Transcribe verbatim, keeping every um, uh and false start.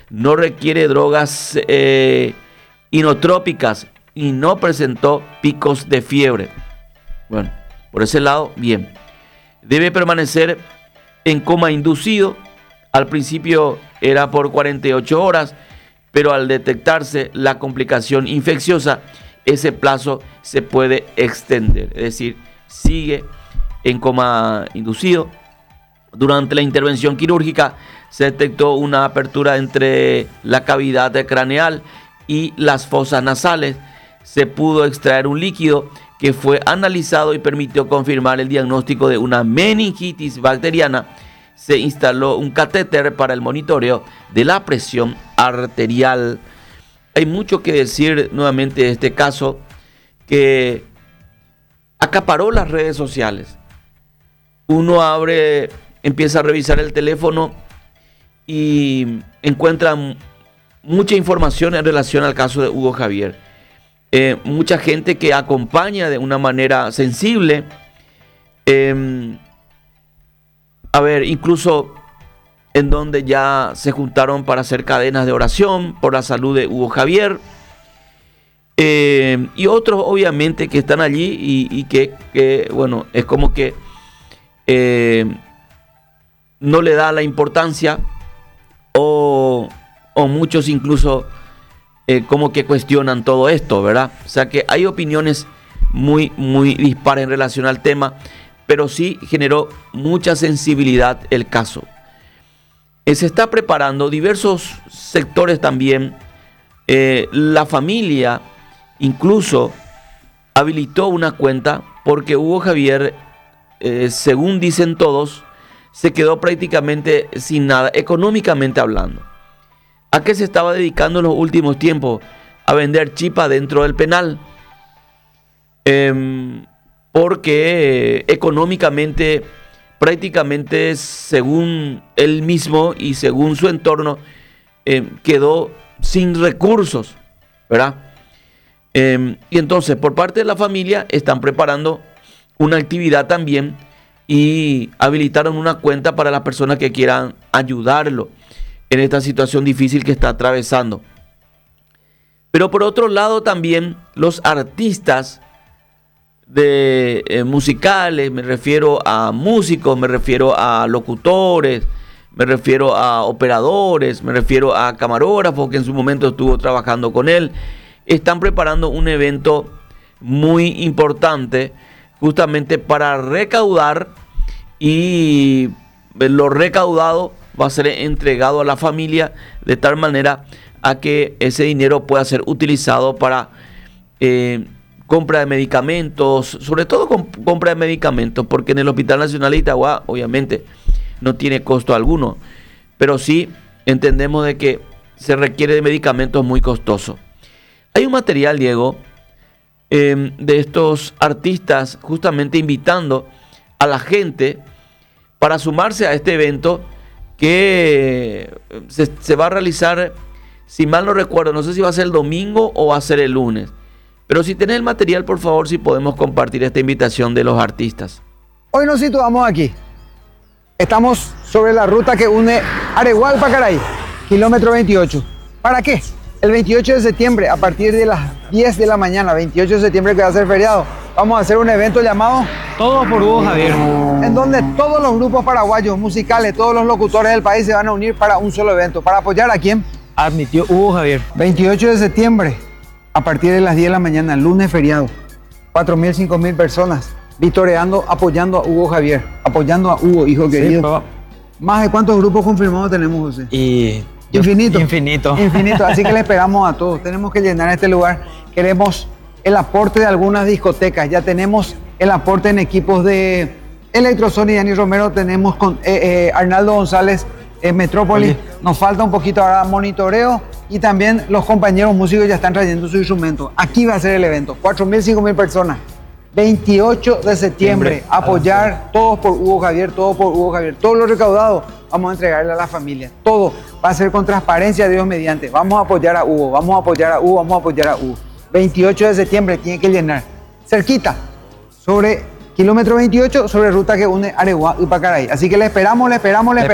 no requiere drogas eh, inotrópicas y no presentó picos de fiebre. Bueno, por ese lado, bien. Debe permanecer en coma inducido. Al principio era por cuarenta y ocho horas, pero al detectarse la complicación infecciosa, ese plazo se puede extender. Es decir, sigue en coma inducido. Durante la intervención quirúrgica se detectó una apertura entre la cavidad craneal y las fosas nasales. Se pudo extraer un líquido que fue analizado y permitió confirmar el diagnóstico de una meningitis bacteriana. Se instaló un catéter para el monitoreo de la presión arterial. Hay mucho que decir nuevamente de este caso que acaparó las redes sociales. Uno abre, empieza a revisar el teléfono y encuentra mucha información en relación al caso de Hugo Javier. Eh, mucha gente que acompaña de una manera sensible. Eh, a ver, incluso en donde ya se juntaron para hacer cadenas de oración por la salud de Hugo Javier. Eh, y otros obviamente que están allí y, y que, que, bueno, es como que eh, no le da la importancia o, o muchos incluso eh, como que cuestionan todo esto, ¿verdad? O sea que hay opiniones muy, muy dispares en relación al tema, pero sí generó mucha sensibilidad el caso. Eh, se está preparando diversos sectores también. Eh, la familia incluso habilitó una cuenta porque Hugo Javier, eh, según dicen todos, se quedó prácticamente sin nada, económicamente hablando. ¿A qué se estaba dedicando en los últimos tiempos? A vender chipa dentro del penal. Eh, porque eh, económicamente, prácticamente según él mismo y según su entorno, eh, quedó sin recursos, ¿verdad? Eh, y entonces, por parte de la familia, están preparando una actividad también y habilitaron una cuenta para las personas que quieran ayudarlo en esta situación difícil que está atravesando. Pero por otro lado también los artistas de eh, musicales, me refiero a músicos, me refiero a locutores, me refiero a operadores, me refiero a camarógrafos que en su momento estuvo trabajando con él, están preparando un evento muy importante justamente para recaudar, y lo recaudado va a ser entregado a la familia de tal manera a que ese dinero pueda ser utilizado para eh, compra de medicamentos, sobre todo con, compra de medicamentos, porque en el Hospital Nacional de Itagua obviamente no tiene costo alguno, pero sí entendemos de que se requiere de medicamentos muy costosos. Hay un material, Diego, eh, de estos artistas justamente invitando a la gente para sumarse a este evento que se, se va a realizar, si mal no recuerdo, no sé si va a ser el domingo o va a ser el lunes. Pero si tenés el material, por favor, si podemos compartir esta invitación de los artistas. Hoy nos situamos aquí. Estamos sobre la ruta que une Areguá-Pacaraí, kilómetro veintiocho. ¿Para qué? El veintiocho de septiembre, a partir de las diez de la mañana, veintiocho de septiembre que va a ser feriado, vamos a hacer un evento llamado Todo por Hugo Javier, en donde todos los grupos paraguayos musicales, todos los locutores del país se van a unir para un solo evento. ¿Para apoyar a quién? admitió Hugo Javier. veintiocho de septiembre, a partir de las diez de la mañana, lunes feriado. cuatro mil, cinco mil personas vitoreando, apoyando a Hugo Javier, apoyando a Hugo, hijo querido. Sí, papá. ¿Más de cuántos grupos confirmados tenemos, José? Y Infinito. Infinito. Infinito. Así que le esperamos a todos. Tenemos que llenar este lugar. Queremos el aporte de algunas discotecas. Ya tenemos el aporte en equipos de Electrosonic y Dani Romero. Tenemos con eh, eh, Arnaldo González en Metrópolis. Oye. Nos falta un poquito ahora monitoreo. Y también los compañeros músicos ya están trayendo su instrumento. Aquí va a ser el evento. cuatro mil, cinco mil personas. veintiocho de septiembre. Apoyar todos por Hugo Javier, todos por Hugo Javier. Todo lo recaudado vamos a entregarle a la familia. Todo va a ser con transparencia, Dios mediante. Vamos a apoyar a Hugo, vamos a apoyar a Hugo, vamos a apoyar a Hugo. veintiocho de septiembre tiene que llenar. Cerquita, sobre kilómetro veintiocho, sobre ruta que une Areguá y Pacaraí. Así que le esperamos, le esperamos, le esperamos.